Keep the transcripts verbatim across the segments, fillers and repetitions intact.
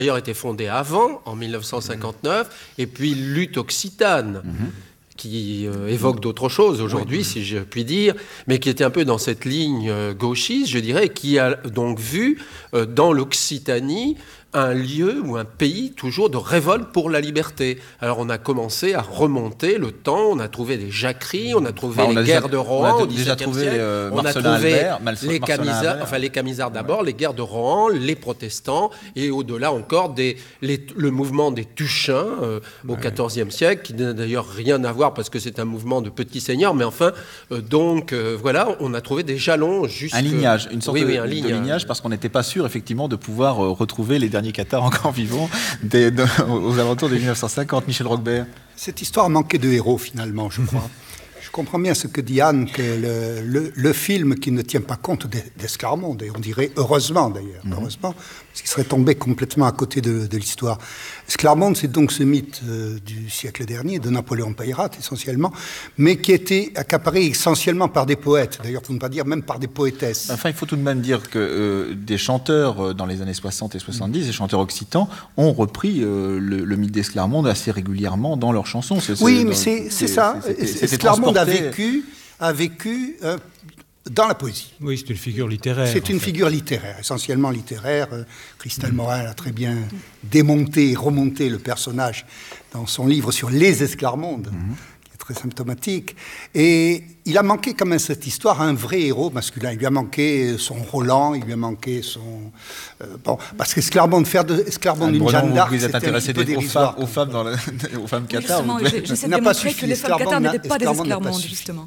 d'ailleurs été fondée avant, en mille neuf cent cinquante-neuf, et puis Lutte Occitane, mmh. qui euh, évoque d'autres choses aujourd'hui, oui. si je puis dire, mais qui était un peu dans cette ligne euh, gauchiste, je dirais, qui a donc vu euh, dans l'Occitanie un lieu ou un pays toujours de révolte pour la liberté. Alors on a commencé à remonter le temps, on a trouvé des jacqueries, on a trouvé enfin, on les a guerres déjà, de Rohan on a au déjà trouvé siècle, euh, on a trouvé Albert, les camisards, enfin les camisards d'abord, ouais. les guerres de Rohan, les protestants, et au-delà encore des, les, le mouvement des Tuchins euh, au quatorzième siècle, qui n'a d'ailleurs rien à voir parce que c'est un mouvement de petits seigneurs, mais enfin, euh, donc euh, voilà, on a trouvé des jalons jusque... Un lignage, une sorte oui, de, oui, un de lignage. lignage, parce qu'on n'était pas sûr effectivement de pouvoir euh, retrouver les derniers cathares encore vivants des, de, aux alentours de mille neuf cent cinquante. Michel Roquebert. Cette histoire manquait de héros finalement, je crois. Je comprends bien ce que dit Anne, que le, le, le film qui ne tient pas compte d'Esclarmonde, et on dirait heureusement d'ailleurs, mmh. heureusement, parce qu'il serait tombé complètement à côté de, de l'histoire. Esclarmonde, c'est donc ce mythe euh, du siècle dernier, de Napoléon Peyrat essentiellement, mais qui a été accaparé essentiellement par des poètes, d'ailleurs pour ne pas dire même par des poétesses. Enfin, il faut tout de même dire que euh, des chanteurs euh, dans les années soixante et soixante-dix, mmh. des chanteurs occitans, ont repris euh, le, le mythe d'Esclarmonde assez régulièrement dans leurs chansons. C'est, c'est, oui, mais c'est, c'est, c'est ça. Esclarmonde a vécu, a vécu euh, dans la poésie. Oui, c'est une figure littéraire. C'est une fait. figure littéraire, essentiellement littéraire. Euh, Christelle mmh. Morel a très bien démonté et remonté le personnage dans son livre sur les Esclarmondes, mmh. qui est très symptomatique. Et il a manqué quand même cette histoire à un vrai héros masculin. Il lui a manqué son Roland, il lui a manqué son... Euh, bon, parce qu'Esclarmonde, faire de Esclarmonde une Jeanne d'Arc, vous êtes intéressé aux femmes, aux femmes, dans le, aux femmes cathares. Oui, j'essaie de démontrer que les femmes cathares n'étaient pas des Esclarmondes, justement.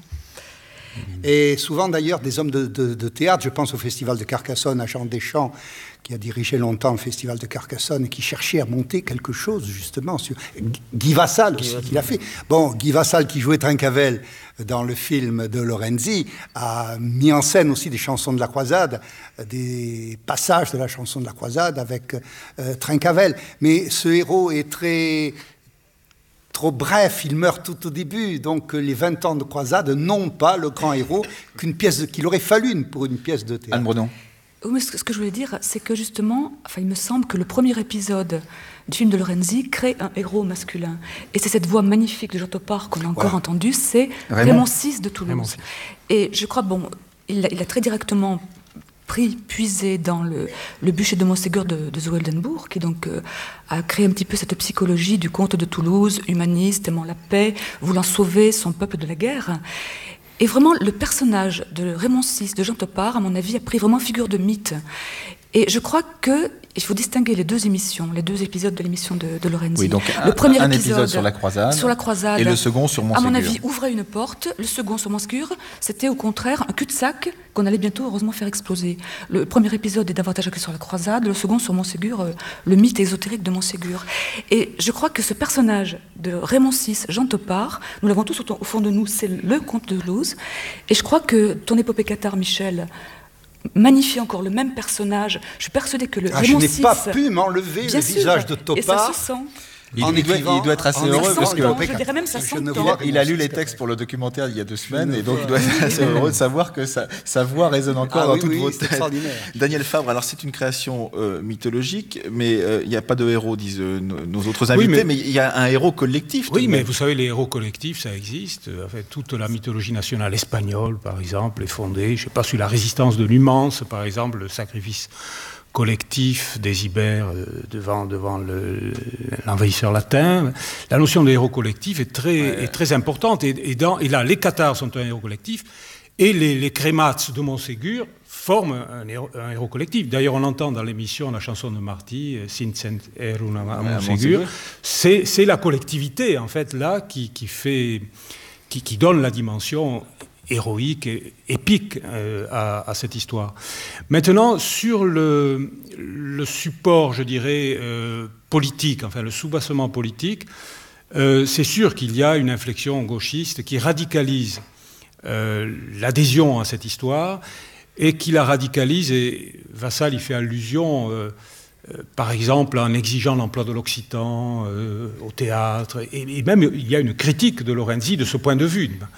Et souvent, d'ailleurs, des hommes de, de, de théâtre, je pense au Festival de Carcassonne, à Jean Deschamps, qui a dirigé longtemps le Festival de Carcassonne et qui cherchait à monter quelque chose, justement, sur Guy Vassal, aussi, qui l'a fait. Bon, Guy Vassal, qui jouait Trincavel dans le film de Lorenzi, a mis en scène aussi des chansons de la croisade, des passages de la chanson de la croisade avec euh, Trincavel. Mais ce héros est très... trop bref, il meurt tout au début, donc les vingt ans de croisade n'ont pas le grand héros qu'une pièce de, qu'il aurait fallu une, pour une pièce de théâtre. Anne Bredon. Oui, mais ce que je voulais dire, c'est que justement, enfin, il me semble que le premier épisode du film de Lorenzi crée un héros masculin. Et c'est cette voix magnifique de Jean Topard qu'on a encore voilà. entendue, c'est Raymond six de Toulouse. Et je crois, bon, il a, il a très directement pris, puisé dans le, le bûcher de Montségur de, de Zoeldenbourg, qui donc euh, a créé un petit peu cette psychologie du comte de Toulouse, humaniste, aimant la paix, voulant sauver son peuple de la guerre. Et vraiment, le personnage de Raymond six, de Jean Topard, à mon avis, a pris vraiment figure de mythe. Et je crois que il faut distinguer les deux émissions, les deux épisodes de l'émission de, de Lorenzi. Oui, donc le un, premier un épisode, épisode sur la croisade, sur la croisade, et le second sur Montségur. À mon avis, ouvrait une porte. Le second sur Montségur, c'était au contraire un cul-de-sac qu'on allait bientôt, heureusement, faire exploser. Le premier épisode est davantage axé sur la croisade, le second sur Montségur, euh, le mythe ésotérique de Montségur. Et je crois que ce personnage de Raymond six, Jean Topard, nous l'avons tous au, au fond de nous, c'est le comte de Toulouse. Et je crois que ton épopée cathare, Michel, magnifie encore le même personnage. Je suis persuadée que le ah, Raymond je n'ai six, pas pu m'enlever le sûr, visage de Topard. Et ça se sent. Il, il, doit, il doit être assez heureux parce que je dirais même ça il, a, il a lu les textes pour le documentaire il y a deux semaines et donc il doit être assez heureux de savoir que sa, sa voix résonne encore ah, dans oui, toutes oui, vos têtes. Daniel Fabre, alors c'est une création euh, mythologique, mais euh, il n'y a pas de héros, disent euh, nos, nos autres invités, oui, mais, mais il y a un héros collectif. Oui, mais vous savez, les héros collectifs, ça existe. En fait, toute la mythologie nationale espagnole, par exemple, est fondée, je ne sais pas, sur la résistance de Numance, par exemple, le sacrifice collectif des Ibères devant, devant le, l'envahisseur latin. La notion de héros collectif est très, ouais. est très importante. Et, et, dans, et là, les Cathares sont un héros collectif et les, les Crémats de Montségur forment un héros, un héros collectif. D'ailleurs, on entend dans l'émission la chanson de Marty, Sincent Erun à Montségur. C'est, c'est la collectivité, en fait, là, qui, qui, fait, qui, qui donne la dimension héroïque et épique euh, à, à cette histoire. Maintenant, sur le, le support, je dirais, euh, politique, enfin le soubassement politique, euh, c'est sûr qu'il y a une inflexion gauchiste qui radicalise euh, l'adhésion à cette histoire et qui la radicalise, et Vassal y fait allusion, euh, euh, par exemple, en exigeant l'emploi de l'occitan euh, au théâtre, et, et même il y a une critique de Lorenzi de ce point de vue,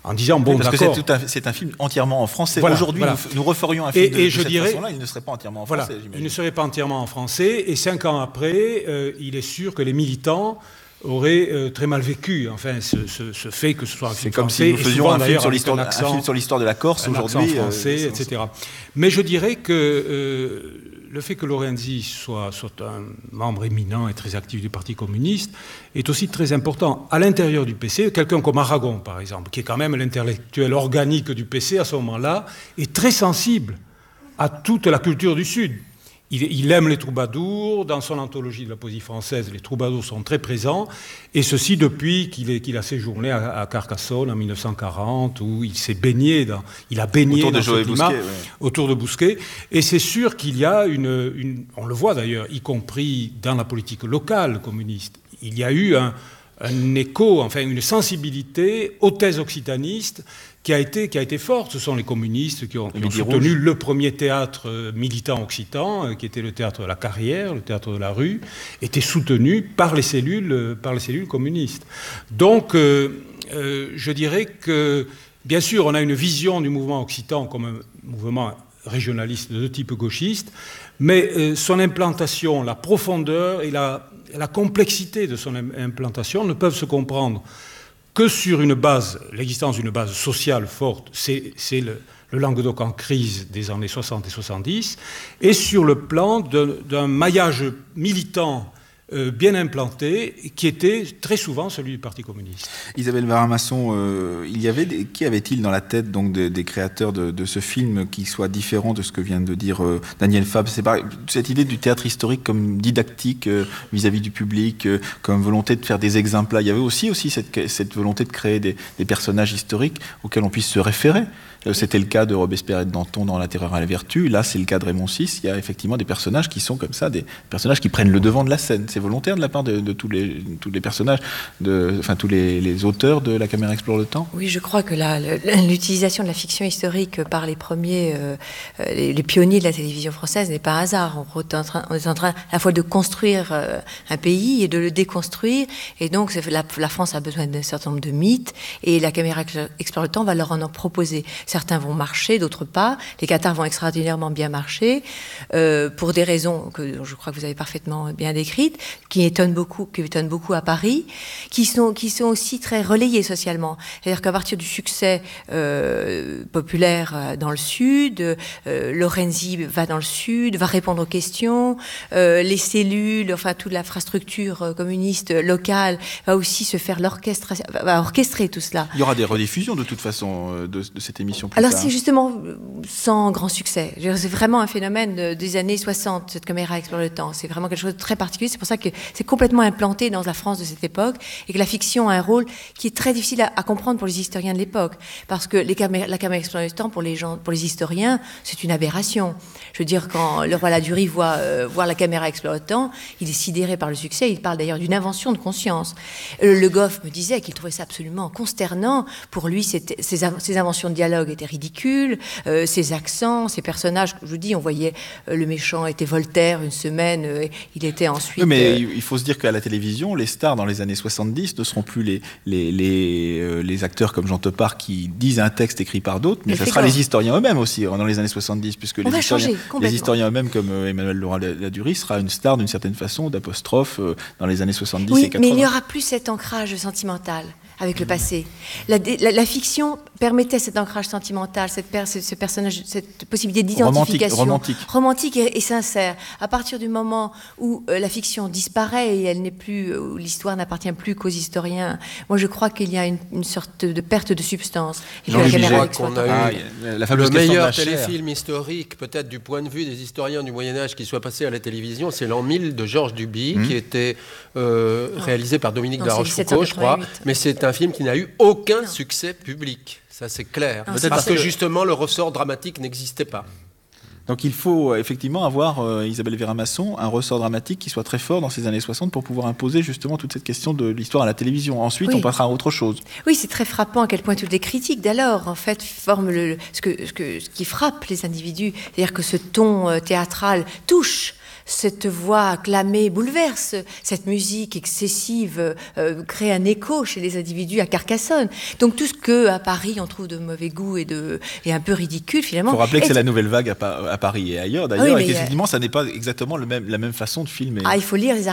en disant bon, oui, parce d'accord. que c'est, tout un, c'est un film entièrement en français. Voilà, Aujourd'hui, voilà. nous, nous referions un film et, de, et de je cette dirais, façon-là, il ne serait pas entièrement en voilà, français. J'imagine. Il ne serait pas entièrement en français. Et cinq ans après, euh, il est sûr que les militants auraient euh, très mal vécu. Enfin, ce, ce, ce fait que ce soit un c'est film comme français. si nous faisions un film, sur l'histoire, un, accent, un film sur l'histoire de la Corse un aujourd'hui, accent français, euh, et cetera. Mais je dirais que euh, le fait que Lorenzi soit, soit un membre éminent et très actif du Parti communiste est aussi très important. À l'intérieur du P C, quelqu'un comme Aragon, par exemple, qui est quand même l'intellectuel organique du P C à ce moment-là, est très sensible à toute la culture du Sud. Il, il aime les troubadours. Dans son anthologie de la poésie française, les troubadours sont très présents. Et ceci depuis qu'il, est, qu'il a séjourné à, à Carcassonne en mille neuf cent quarante, où il s'est baigné dans, il a baigné autour dans de ce Joël climat, Bousquet, ouais. autour de Bousquet. Et c'est sûr qu'il y a une, une... On le voit d'ailleurs, y compris dans la politique locale communiste. Il y a eu un, un écho, enfin une sensibilité aux thèses occitanistes qui a été, qui a été forte. Ce sont les communistes qui ont, qui ont soutenu rouge. le premier théâtre militant occitan, qui était le théâtre de la Carrière, le théâtre de la rue, était soutenu par les cellules, par les cellules communistes. Donc, euh, euh, je dirais que, bien sûr, on a une vision du mouvement occitan comme un mouvement régionaliste de type gauchiste, mais euh, son implantation, la profondeur et la, la complexité de son implantation ne peuvent se comprendre que sur une base, l'existence d'une base sociale forte, c'est, c'est le, le Languedoc en crise des années soixante et soixante-dix, et sur le plan de, d'un maillage militant euh, bien implanté, qui était très souvent celui du Parti communiste. Isabelle Varamasson, euh, il y avait des, qui avait-il dans la tête donc des, des créateurs de, de ce film qui soit différent de ce que vient de dire euh, Daniel Fabre? C'est pareil, cette idée du théâtre historique comme didactique euh, vis-à-vis du public, euh, comme volonté de faire des exemples. Il y avait aussi, aussi cette, cette volonté de créer des, des personnages historiques auxquels on puisse se référer. C'était le cas de Robespierre et de Danton dans La Terreur à la Vertu. Là, c'est le cas de Raymond six. Il y a effectivement des personnages qui sont comme ça, des personnages qui prennent le devant de la scène. C'est volontaire de la part de, de tous, les, tous les personnages, de, enfin tous les, les auteurs de La Caméra explore le temps. Oui, je crois que la, l'utilisation de la fiction historique par les premiers, euh, les, les pionniers de la télévision française n'est pas un hasard. On est en train, on est en train à la fois de construire euh, un pays et de le déconstruire. Et donc, c'est, la, la France a besoin d'un certain nombre de mythes et La Caméra explore le temps va leur en proposer. Certains vont marcher, d'autres pas. Les Cathares vont extraordinairement bien marcher, euh, pour des raisons que je crois que vous avez parfaitement bien décrites, qui étonnent beaucoup, qui étonnent beaucoup à Paris, qui sont, qui sont aussi très relayées socialement. C'est-à-dire qu'à partir du succès euh, populaire dans le Sud, euh, Lorenzi va dans le Sud, va répondre aux questions, euh, les cellules, enfin toute l'infrastructure communiste locale va aussi se faire l'orchestration, va orchestrer tout cela. Il y aura des rediffusions de toute façon de, de cette émission. Alors c'est justement sans grand succès. C'est vraiment un phénomène des années soixante, cette Caméra explore le temps. C'est vraiment quelque chose de très particulier. C'est pour ça que c'est complètement implanté dans la France de cette époque et que la fiction a un rôle qui est très difficile à, à comprendre pour les historiens de l'époque. Parce que les camé- la Caméra explore le temps, pour les gens, pour les historiens, c'est une aberration. Je veux dire, quand le roi Ladurie voit euh, voir la Caméra explore le temps, il est sidéré par le succès. Il parle d'ailleurs d'une invention de conscience. Euh, Le Goff me disait qu'il trouvait ça absolument consternant. Pour lui, c'était, ces, av- ces inventions de dialogue étaient ridicules, euh, ses accents, ses personnages. Je vous dis, on voyait euh, le méchant était Voltaire une semaine, euh, il était ensuite. Oui, mais euh, il faut se dire qu'à la télévision, les stars dans les années soixante-dix ne seront plus les les les, euh, les acteurs comme Jean Topard qui disent un texte écrit par d'autres, mais ce sera les historiens eux-mêmes aussi dans les années soixante-dix, puisque les historiens, les historiens eux-mêmes comme euh, Emmanuel Laurent-Ladurie sera une star d'une certaine façon d'apostrophe euh, dans les années soixante-dix oui, et quatre-vingts. Mais il n'y aura plus cet ancrage sentimental avec le passé. La, la, la fiction permettait cet ancrage sentimental, cette, per, ce, ce personnage, cette possibilité d'identification romantique, romantique et, et sincère. À partir du moment où euh, la fiction disparaît et elle n'est plus, où l'histoire n'appartient plus qu'aux historiens, moi je crois qu'il y a une, une sorte de perte de substance. Et Jean que la Caméra caméra qu'on a eu ah, la fameuse le meilleur question de la téléfilm historique, peut-être du point de vue des historiens du Moyen-Âge qui soit passé à la télévision, c'est L'an mille de Georges Duby, mmh. qui était euh, réalisé par Dominique de la Rochefoucauld, je crois, mais c'est un film qui n'a eu aucun non. succès public. Ça, c'est clair. Non, parce que, que justement, le ressort dramatique n'existait pas. Donc il faut effectivement avoir, euh, Isabelle Varamasson, un ressort dramatique qui soit très fort dans ces années soixante pour pouvoir imposer justement toute cette question de l'histoire à la télévision. Ensuite, oui. on passera à autre chose. Oui, c'est très frappant à quel point toutes les critiques d'alors, en fait, forment le, ce, que, ce, que, ce qui frappe les individus. C'est-à-dire que ce ton euh, théâtral touche cette voix acclamée bouleverse, cette musique excessive euh, crée un écho chez les individus à Carcassonne. Donc tout ce que à Paris on trouve de mauvais goût et, de, et un peu ridicule finalement. Il faut rappeler que et c'est la nouvelle vague à, à Paris et ailleurs d'ailleurs, oui, et qu'effectivement a... ça n'est pas exactement le même, la même façon de filmer. Ah, il faut lire les